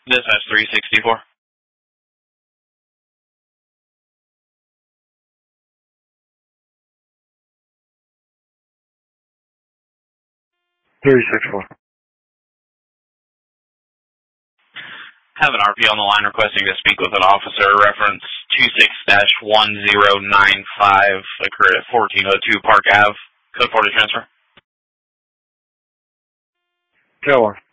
Dispatch 364. Have an RP on the line requesting to speak with an officer. Reference 26-1095. Occurred at 1402 Park Ave. Code 40 transfer. Tower.